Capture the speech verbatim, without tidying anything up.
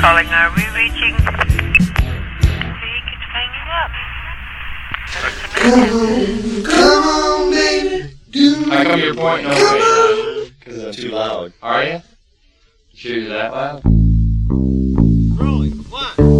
calling. Are we reaching? He keeps hanging up. Come on, come on, baby. Do How come you're pointing over me? Because I'm too loud. Are you? You sure you're that loud? Rolling. One.